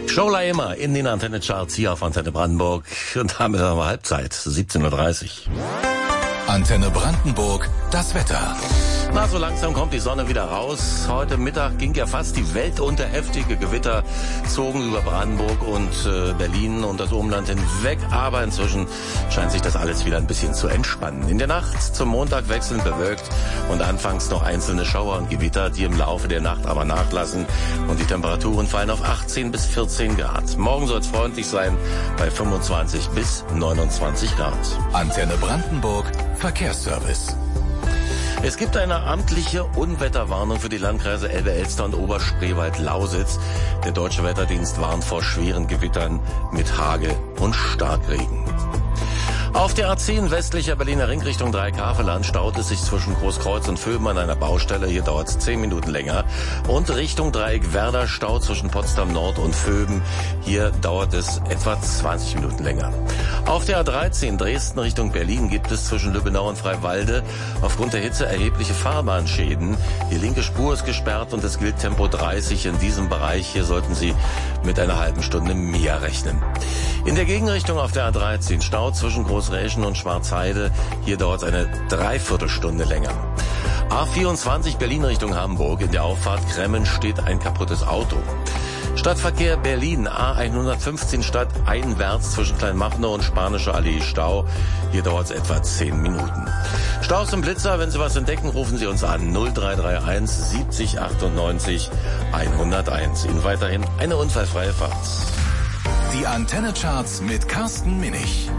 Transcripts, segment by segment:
Schola immer in den Antenne-Charts hier auf Antenne Brandenburg. Und damit haben wir Halbzeit, 17:30 Uhr. Antenne Brandenburg, das Wetter. Na, so langsam kommt die Sonne wieder raus. Heute Mittag ging ja fast die Welt unter. Heftige Gewitter zogen über Brandenburg und Berlin und das Umland hinweg. Aber inzwischen scheint sich das alles wieder ein bisschen zu entspannen. In der Nacht zum Montag wechselnd bewölkt und anfangs noch einzelne Schauer und Gewitter, die im Laufe der Nacht aber nachlassen. Und die Temperaturen fallen auf 18 bis 14 Grad. Morgen soll es freundlich sein bei 25 bis 29 Grad. Antenne Brandenburg, Verkehrsservice. Es gibt eine amtliche Unwetterwarnung für die Landkreise Elbe-Elster und Oberspreewald-Lausitz. Der Deutsche Wetterdienst warnt vor schweren Gewittern mit Hagel und Starkregen. Auf der A10 westlicher Berliner Ring Richtung Dreieckhaveland staut es sich zwischen Großkreuz und Vöben an einer Baustelle. Hier dauert es 10 Minuten länger. Und Richtung Dreieck-Werder Stau zwischen Potsdam Nord und Vöben. Hier dauert es etwa 20 Minuten länger. Auf der A13 Dresden Richtung Berlin gibt es zwischen Lübbenau und Freiwalde aufgrund der Hitze erhebliche Fahrbahnschäden. Die linke Spur ist gesperrt und es gilt Tempo 30 in diesem Bereich. Hier sollten Sie mit einer halben Stunde mehr rechnen. In der Gegenrichtung auf der A13 Stau zwischen Großräschen und Schwarzheide. Hier dauert es eine Dreiviertelstunde länger. A24 Berlin Richtung Hamburg. In der Auffahrt Kremmen steht ein kaputtes Auto. Stadtverkehr Berlin, A115 stadteinwärts zwischen Kleinmachnow und Spanische Allee Stau. Hier dauert es etwa 10 Minuten. Staus und Blitzer, wenn Sie was entdecken, rufen Sie uns an 0331 70 98 101. Ihnen weiterhin eine unfallfreie Fahrt. Die Antenne-Charts mit Carsten Minich.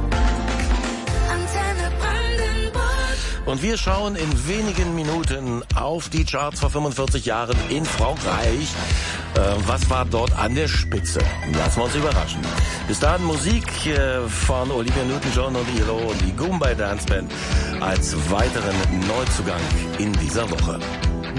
Und wir schauen in wenigen Minuten auf die Charts vor 45 Jahren in Frankreich. Was war dort an der Spitze? Lassen wir uns überraschen. Bis dahin Musik von Olivia Newton-John und ELO und die Goombay Dance Band als weiteren Neuzugang in dieser Woche.